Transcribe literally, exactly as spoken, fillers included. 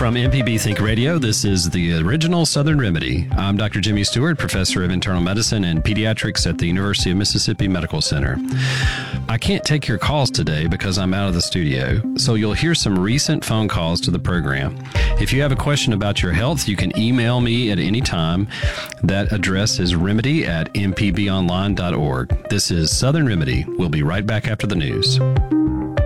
From M P B Think Radio, this is the original Southern Remedy. I'm Doctor Jimmy Stewart, professor of internal medicine and pediatrics at the University of Mississippi Medical Center. I can't take your calls today because I'm out of the studio, so you'll hear some recent phone calls to the program. If you have a question about your health, you can email me at any time. That address is remedy at m p b online dot org. This is Southern Remedy. We'll be right back after the news.